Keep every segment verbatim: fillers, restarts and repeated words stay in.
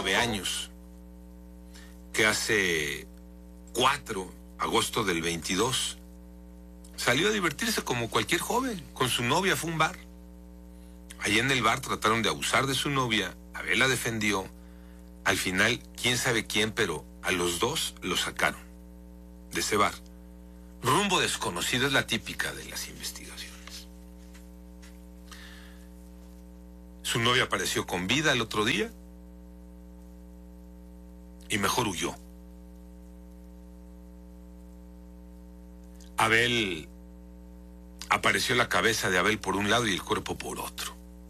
diecinueve años, que hace cuatro, agosto del veintidós, salió a divertirse como cualquier joven, con su novia, fue a un bar. Allí en el bar trataron de abusar de su novia, Abel la defendió, al final, quién sabe quién, pero a los dos los sacaron de ese bar. Rumbo desconocido es la típica de las investigaciones. Su novia apareció con vida el otro día y mejor huyó. Abel, apareció la cabeza de Abel por un lado y el cuerpo por otro.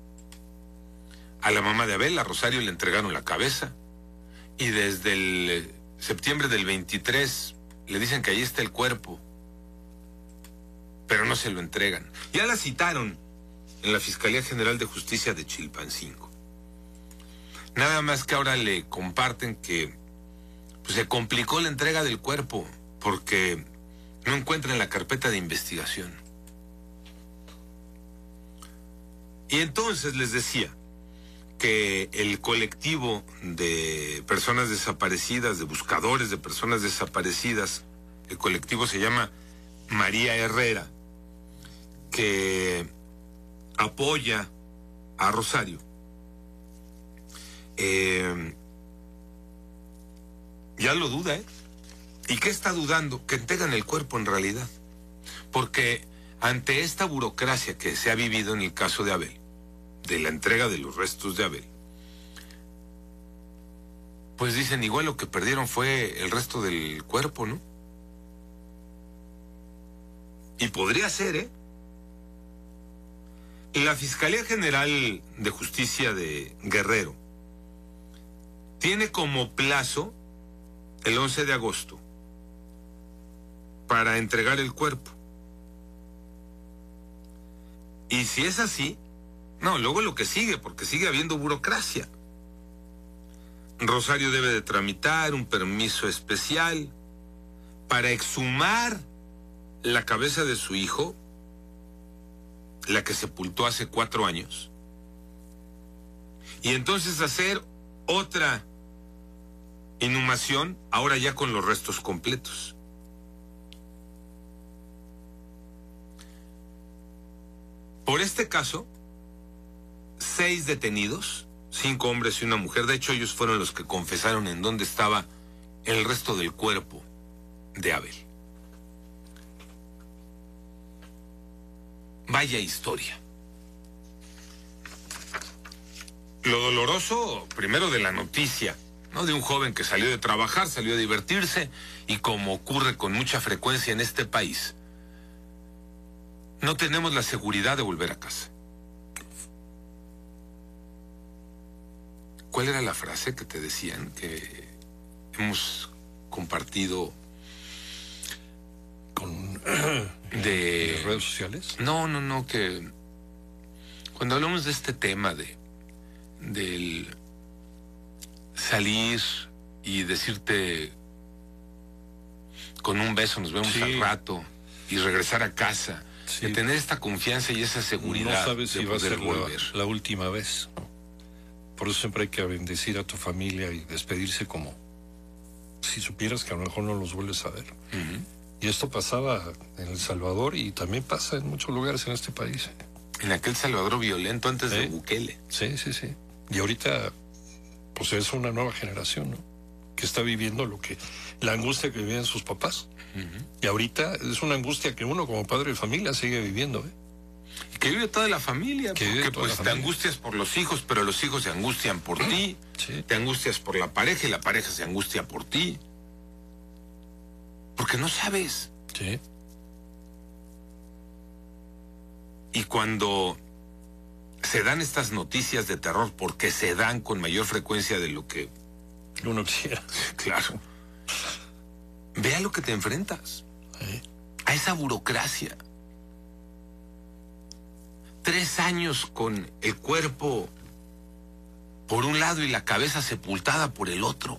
A la mamá de Abel, a Rosario, le entregaron la cabeza y desde el septiembre del veintitrés le dicen que ahí está el cuerpo, pero no se lo entregan. Ya la citaron en la Fiscalía General de Justicia de Chilpancingo. Nada más que ahora le comparten que pues, se complicó la entrega del cuerpo porque no encuentran la carpeta de investigación. Y entonces les decía que el colectivo de personas desaparecidas, de buscadores de personas desaparecidas, el colectivo se llama María Herrera, que apoya a Rosario. Eh, ya lo duda, ¿eh? ¿Y qué está dudando? Que entregan el cuerpo en realidad. Porque ante esta burocracia que se ha vivido en el caso de Abel, de la entrega de los restos de Abel, pues dicen, igual lo que perdieron fue el resto del cuerpo, ¿no? Y podría ser, ¿eh? La Fiscalía General de Justicia de Guerrero tiene como plazo el once de agosto para entregar el cuerpo. Y si es así, no, luego lo que sigue, porque sigue habiendo burocracia. Rosario debe de tramitar un permiso especial para exhumar la cabeza de su hijo, la que sepultó hace cuatro años, y entonces hacer otra inhumación, ahora ya con los restos completos. Por este caso, seis detenidos, cinco hombres y una mujer, de hecho ellos fueron los que confesaron en dónde estaba el resto del cuerpo de Abel. Vaya historia. Lo doloroso, primero de la noticia, ¿no? De un joven que salió de trabajar, salió a divertirse y como ocurre con mucha frecuencia en este país, no tenemos la seguridad de volver a casa. ¿Cuál era la frase que te decían que hemos compartido con de, de redes sociales? No, no, no, que cuando hablamos de este tema de del salir y decirte con un beso nos vemos sí. al rato y regresar a casa, sí. de tener esta confianza y esa seguridad, no sabes de si va a ser volver. La, la última vez, ¿no? Por eso siempre hay que bendecir a tu familia y despedirse como si supieras que a lo mejor no los vuelves a ver. Uh-huh. Y esto pasaba en El Salvador y también pasa en muchos lugares en este país. En aquel Salvador violento antes ¿Eh? de Bukele. Sí, sí, sí. Y ahorita, pues es una nueva generación, ¿no? Que está viviendo lo que, la angustia que vivían sus papás. Uh-huh. Y ahorita es una angustia que uno como padre de familia sigue viviendo, ¿eh? Y que vive toda la familia, que porque pues te familia. angustias por los hijos, pero los hijos se angustian por ti. Sí. Te angustias por la pareja y la pareja se angustia por ti. Porque no sabes. Sí. Y cuando se dan estas noticias de terror, porque se dan con mayor frecuencia de lo que uno quisiera. Claro. Ve a lo que te enfrentas. ¿Eh? A esa burocracia. Tres años con el cuerpo por un lado y la cabeza sepultada por el otro.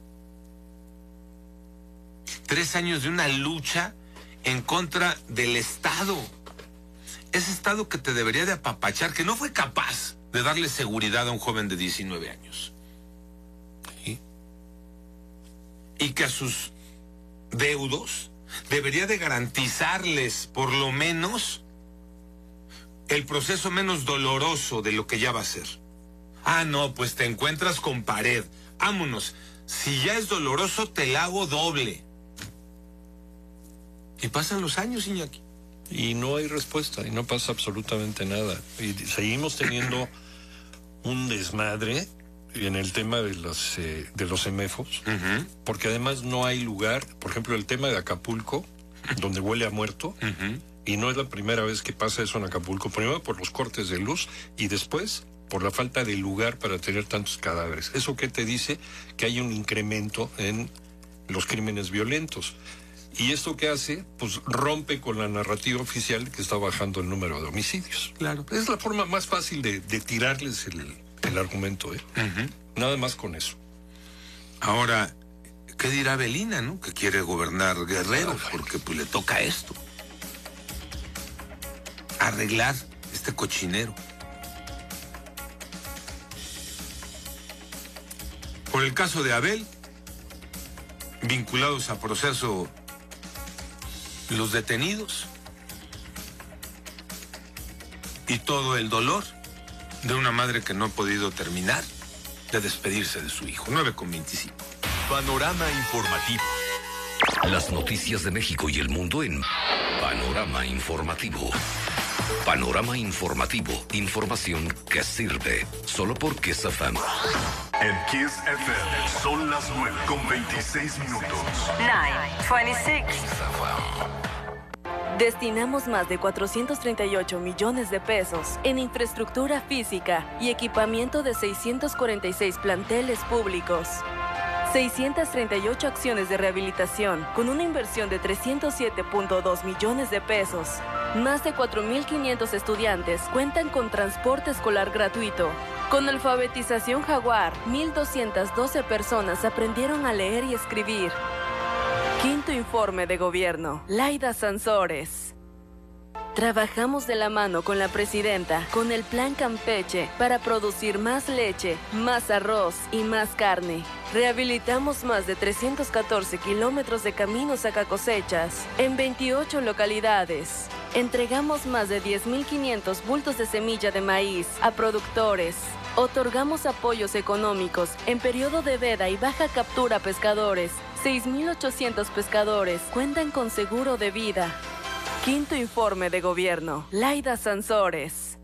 Tres años de una lucha en contra del Estado. Ese Estado que te debería de apapachar, que no fue capaz de darle seguridad a un joven de diecinueve años. y que a sus deudos debería de garantizarles por lo menos el proceso menos doloroso de lo que ya va a ser. Ah, no, pues te encuentras con pared. Vámonos. Si ya es doloroso, te la hago doble. Y pasan los años, Iñaki. Y no hay respuesta, y no pasa absolutamente nada. Y seguimos teniendo un desmadre en el tema de los, eh, de los semefos, uh-huh. porque además no hay lugar, por ejemplo, el tema de Acapulco, donde huele a muerto, uh-huh. y no es la primera vez que pasa eso en Acapulco, primero por los cortes de luz y después por la falta de lugar para tener tantos cadáveres. ¿Eso qué te dice? Que hay un incremento en los crímenes violentos. ¿Y esto qué hace? Pues rompe con la narrativa oficial que está bajando el número de homicidios. Claro. Es la forma más fácil de, de tirarles el, el argumento, ¿eh? Uh-huh. Nada más con eso. Ahora, ¿qué dirá Belina, no? Que quiere gobernar Guerrero, porque pues le toca esto. Arreglar este cochinero. Por el caso de Abel, vinculados a proceso los detenidos y todo el dolor de una madre que no ha podido terminar de despedirse de su hijo. nueve con veinticinco. Panorama informativo. Las noticias de México y el mundo en Panorama Informativo. Panorama Informativo. Información que sirve. Solo por Kiss F M. En Kiss F M son las nueve con veintiséis minutos. nueve veintiséis. Destinamos más de cuatrocientos treinta y ocho millones de pesos en infraestructura física y equipamiento de seiscientos cuarenta y seis planteles públicos. seiscientas treinta y ocho acciones de rehabilitación con una inversión de trescientos siete punto dos millones de pesos. Más de cuatro mil quinientos estudiantes cuentan con transporte escolar gratuito. Con alfabetización Jaguar, mil doscientas doce personas aprendieron a leer y escribir. Quinto informe de gobierno. Laida Sansores. Trabajamos de la mano con la presidenta con el Plan Campeche para producir más leche, más arroz y más carne. Rehabilitamos más de trescientos catorce kilómetros de caminos sacacosechas en veintiocho localidades. Entregamos más de diez mil quinientos bultos de semilla de maíz a productores. Otorgamos apoyos económicos en periodo de veda y baja captura a pescadores. seis mil ochocientos pescadores cuentan con seguro de vida. Quinto informe de gobierno. Laida Sansores.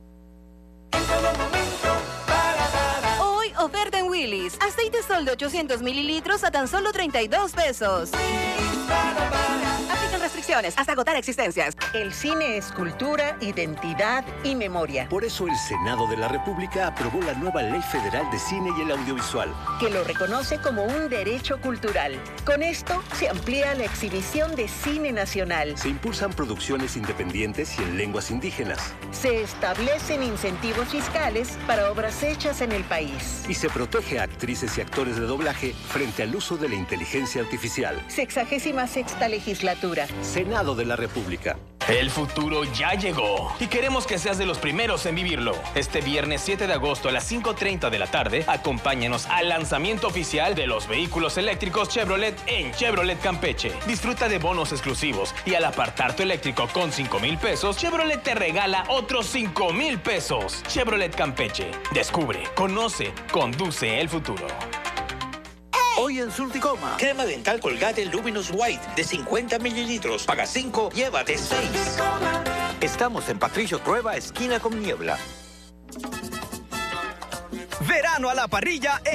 Hoy, oferta en Willy's. Aceite Sol de ochocientos mililitros a tan solo treinta y dos pesos. Aplican restricciones hasta agotar existencias. El cine es cultura, identidad y memoria. Por eso el Senado de la República aprobó la nueva Ley Federal de Cine y el Audiovisual, que lo reconoce como un derecho cultural. Con esto se amplía la exhibición de cine nacional. Se impulsan producciones independientes y en lenguas indígenas. Se establecen incentivos fiscales para obras hechas en el país. Y se protege a actrices y actores de doblaje frente al uso de la inteligencia artificial. Sexagésima sexta legislatura. Senado de la República. El futuro ya llegó y queremos que seas de los primeros en vivirlo. Este viernes siete de agosto a las cinco treinta de la tarde, acompáñanos al lanzamiento oficial de los vehículos eléctricos Chevrolet en Chevrolet Campeche. Disfruta de bonos exclusivos y al apartar tu eléctrico con cinco mil pesos, Chevrolet te regala otros cinco mil pesos. Chevrolet Campeche. Descubre, conoce, conduce el futuro. Hoy en Surticoma, crema dental Colgate Luminous White de cincuenta mililitros. Paga cinco, llévate seis. Estamos en Patricio Trueba, esquina con Niebla. Verano a la parrilla.